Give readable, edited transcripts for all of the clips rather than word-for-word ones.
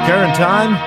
Current time.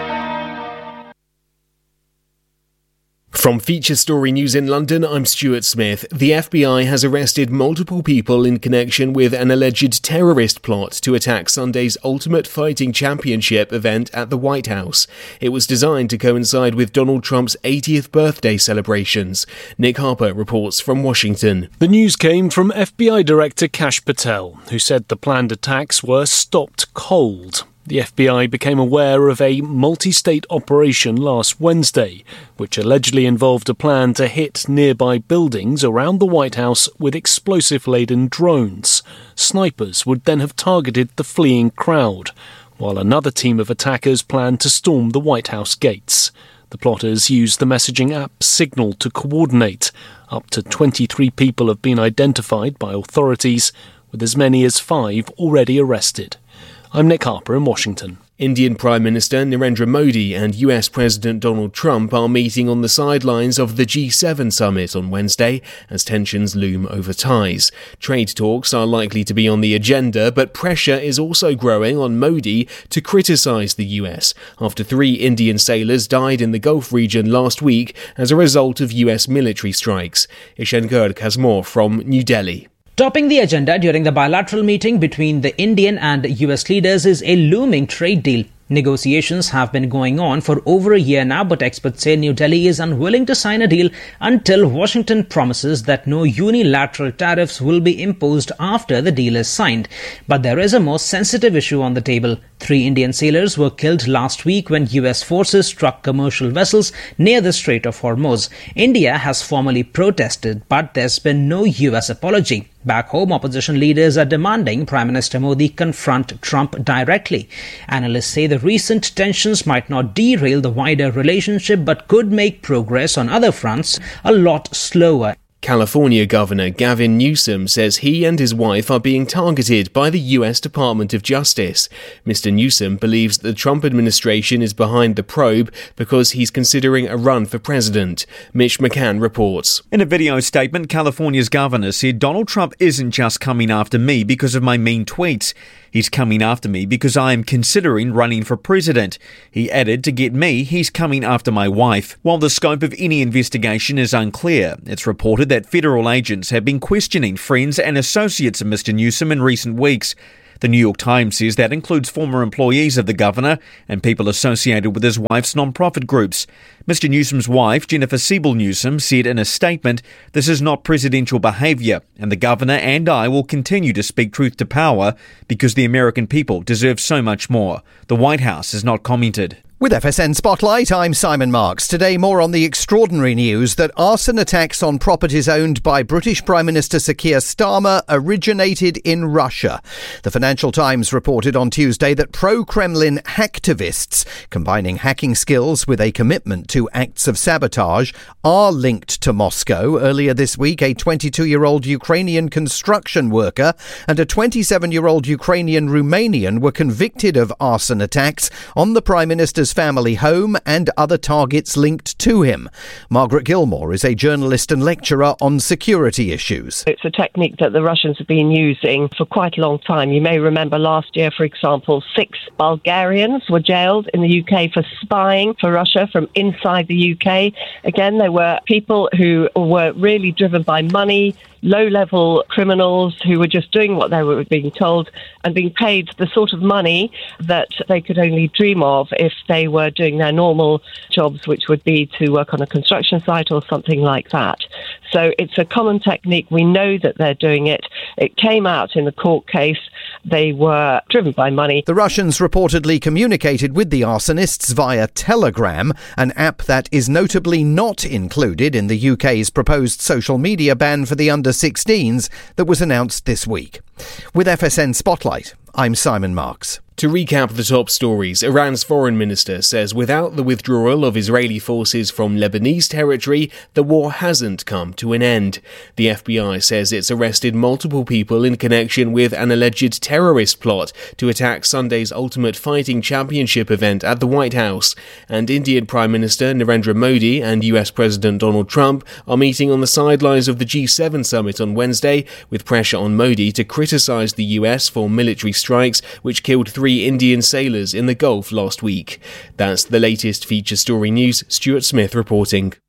From Feature Story News in London, I'm Stuart Smith. The FBI has arrested multiple people in connection with an alleged terrorist plot to attack Sunday's Ultimate Fighting Championship event at the White House. It was designed to coincide with Donald Trump's 80th birthday celebrations. Nick Harper reports from Washington. The news came from FBI Director Kash Patel, who said the planned attacks were stopped cold. The FBI became aware of a multi-state operation last Wednesday, which allegedly involved a plan to hit nearby buildings around the White House with explosive-laden drones. Snipers would then have targeted the fleeing crowd, while another team of attackers planned to storm the White House gates. The plotters used the messaging app Signal to coordinate. Up to 23 people have been identified by authorities, with as many as 5 already arrested. I'm Nick Harper in Washington. Indian Prime Minister Narendra Modi and US President Donald Trump are meeting on the sidelines of the G7 summit on Wednesday as tensions loom over ties. Trade talks are likely to be on the agenda, but pressure is also growing on Modi to criticise the US after 3 Indian sailors died in the Gulf region last week as a result of US military strikes. Ishan Garg has more from New Delhi. Topping the agenda during the bilateral meeting between the Indian and US leaders is a looming trade deal. Negotiations have been going on for over a year now, but experts say New Delhi is unwilling to sign a deal until Washington promises that no unilateral tariffs will be imposed after the deal is signed. But there is a more sensitive issue on the table. 3 Indian sailors were killed last week when US forces struck commercial vessels near the Strait of Hormuz. India has formally protested, but there's been no US apology. Back home, opposition leaders are demanding Prime Minister Modi confront Trump directly. Analysts say the recent tensions might not derail the wider relationship, but could make progress on other fronts a lot slower. California Governor Gavin Newsom says he and his wife are being targeted by the US Department of Justice. Mr. Newsom believes the Trump administration is behind the probe because he's considering a run for president. Mitch McCann reports. In a video statement, California's governor said Donald Trump isn't just coming after me because of my mean tweets. He's coming after me because I am considering running for president. He added, to get me, he's coming after my wife. While the scope of any investigation is unclear, it's reported that federal agents have been questioning friends and associates of Mr. Newsom in recent weeks. The New York Times says that includes former employees of the governor and people associated with his wife's non-profit groups. Mr. Newsom's wife, Jennifer Siebel Newsom, said in a statement, "This is not presidential behaviour, and the governor and I will continue to speak truth to power because the American people deserve so much more." The White House has not commented. With FSN Spotlight, I'm Simon Marks. Today, more on the extraordinary news that arson attacks on properties owned by British Prime Minister Sir Keir Starmer originated in Russia. The Financial Times reported on Tuesday that pro-Kremlin hacktivists, combining hacking skills with a commitment to acts of sabotage, are linked to Moscow. Earlier this week, a 22-year-old Ukrainian construction worker and a 27-year-old Ukrainian Romanian were convicted of arson attacks on the Prime Minister's family home and other targets linked to him. Margaret Gilmore is a journalist and lecturer on security issues. It's a technique that the Russians have been using for quite a long time. You may remember last year, for example, 6 Bulgarians were jailed in the UK for spying for Russia from inside the UK. Again, they were people who were really driven by money, low-level criminals who were just doing what they were being told and being paid the sort of money that they could only dream of if they were doing their normal jobs, which would be to work on a construction site or something like that. So it's a common technique. We know that they're doing it. It came out in the court case. They were driven by money. The Russians reportedly communicated with the arsonists via Telegram, an app that is notably not included in the UK's proposed social media ban for the under-16s that was announced this week. With FSN Spotlight, I'm Simon Marks. To recap the top stories, Iran's foreign minister says without the withdrawal of Israeli forces from Lebanese territory, the war hasn't come to an end. The FBI says it's arrested multiple people in connection with an alleged terrorist plot to attack Sunday's Ultimate Fighting Championship event at the White House. And Indian Prime Minister Narendra Modi and US President Donald Trump are meeting on the sidelines of the G7 summit on Wednesday, with pressure on Modi to criticise the US for military strikes which killed 3 3 Indian sailors in the Gulf last week. That's the latest feature story news. Stuart Smith reporting.